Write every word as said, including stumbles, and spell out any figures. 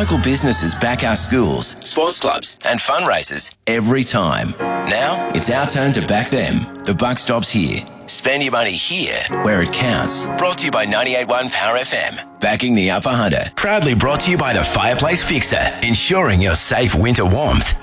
local businesses back our schools, sports clubs and fundraisers every time. Now it's our turn to back them. The buck stops here. Spend your money here where it counts. Brought to you by ninety-eight point one Power F M. Backing the Upper Hunter. Proudly brought to you by the Fireplace Fixer. Ensuring your safe winter warmth.